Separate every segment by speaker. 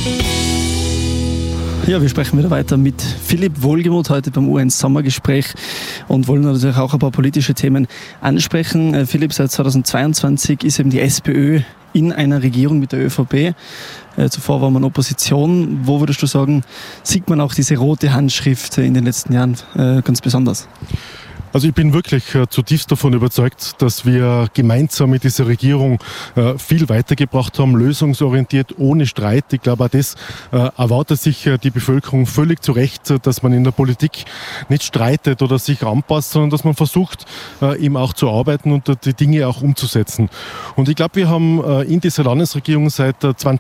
Speaker 1: Ja, wir sprechen wieder weiter mit Philipp Wohlgemuth heute beim UN Sommergespräch und wollen natürlich auch ein paar politische Themen ansprechen. Philipp, seit 2022 ist eben die SPÖ in einer Regierung mit der ÖVP. Zuvor war man Opposition. Wo würdest du sagen, sieht man auch diese rote Handschrift in den letzten Jahren ganz besonders?
Speaker 2: Also ich bin wirklich zutiefst davon überzeugt, dass wir gemeinsam mit dieser Regierung viel weitergebracht haben, lösungsorientiert, ohne Streit. Ich glaube, auch das erwartet sich die Bevölkerung völlig zu Recht, dass man in der Politik nicht streitet oder sich anpasst, sondern dass man versucht, eben auch zu arbeiten und die Dinge auch umzusetzen. Und ich glaube, wir haben in dieser Landesregierung seit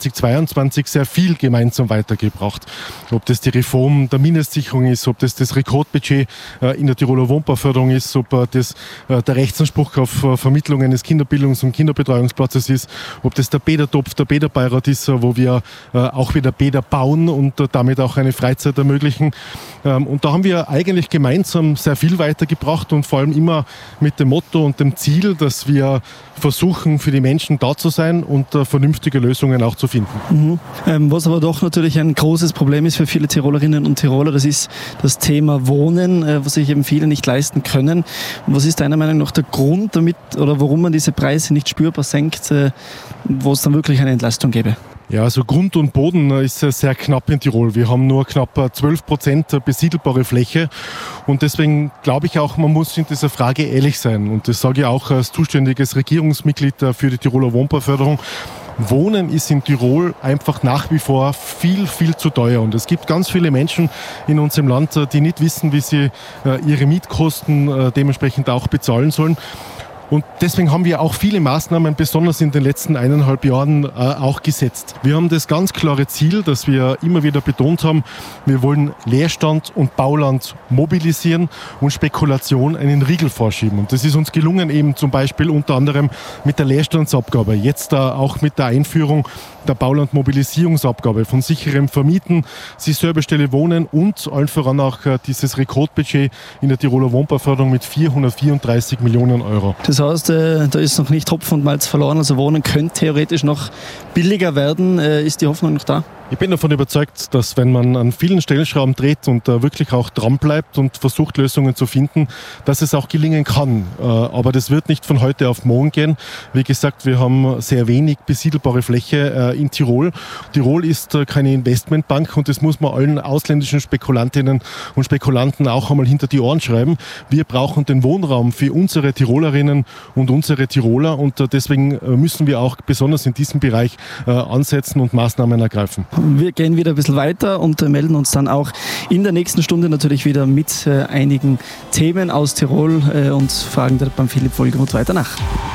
Speaker 2: 2022 sehr viel gemeinsam weitergebracht. Ob das die Reform der Mindestsicherung ist, ob das das Rekordbudget in der Tiroler Wohnbauförderung ist, ob das der Rechtsanspruch auf Vermittlung eines Kinderbildungs- und Kinderbetreuungsplatzes ist, ob das der Bädertopf, der Bäderbeirat ist, wo wir auch wieder Bäder bauen und damit auch eine Freizeit ermöglichen. Und da haben wir eigentlich gemeinsam sehr viel weitergebracht und vor allem immer mit dem Motto und dem Ziel, dass wir versuchen, für die Menschen da zu sein und vernünftige Lösungen auch zu finden.
Speaker 1: Was aber doch natürlich ein großes Problem ist für viele Tirolerinnen und Tiroler, das ist das Thema Wohnen, was sich eben viele nicht leisten können. Was ist deiner Meinung nach der Grund damit oder warum man diese Preise nicht spürbar senkt, wo es dann wirklich eine Entlastung gäbe?
Speaker 2: Ja, also Grund und Boden ist sehr knapp in Tirol. Wir haben nur knapp 12% besiedelbare Fläche und deswegen glaube ich auch, man muss in dieser Frage ehrlich sein. Und das sage ich auch als zuständiges Regierungsmitglied für die Tiroler Wohnbauförderung. Wohnen ist in Tirol einfach nach wie vor viel, viel zu teuer. Und es gibt ganz viele Menschen in unserem Land, die nicht wissen, wie sie ihre Mietkosten dementsprechend auch bezahlen sollen. Und deswegen haben wir auch viele Maßnahmen, besonders in den letzten 1,5 Jahren, auch gesetzt. Wir haben das ganz klare Ziel, das wir immer wieder betont haben. Wir wollen Leerstand und Bauland mobilisieren und Spekulation einen Riegel vorschieben. Und das ist uns gelungen, eben zum Beispiel unter anderem mit der Leerstandsabgabe, jetzt auch mit der Einführung der Baulandmobilisierungsabgabe von sicherem Vermieten, Siseurstelle Wohnen und allen voran auch dieses Rekordbudget in der Tiroler Wohnbauförderung mit 434 Millionen Euro.
Speaker 1: Das heißt, da ist noch nicht Hopfen und Malz verloren, also Wohnen könnte theoretisch noch billiger werden. Ist die Hoffnung noch da?
Speaker 2: Ich bin davon überzeugt, dass wenn man an vielen Stellschrauben dreht und wirklich auch dran bleibt und versucht, Lösungen zu finden, dass es auch gelingen kann. Aber das wird nicht von heute auf morgen gehen. Wie gesagt, wir haben sehr wenig besiedelbare Fläche in Tirol. Tirol ist keine Investmentbank und das muss man allen ausländischen Spekulantinnen und Spekulanten auch einmal hinter die Ohren schreiben. Wir brauchen den Wohnraum für unsere Tirolerinnen und unsere Tiroler und deswegen müssen wir auch besonders in diesem Bereich ansetzen und Maßnahmen ergreifen.
Speaker 1: Wir gehen wieder ein bisschen weiter und melden uns dann auch in der nächsten Stunde natürlich wieder mit einigen Themen aus Tirol und fragen dann beim Philipp Wohlgemuth weiter nach.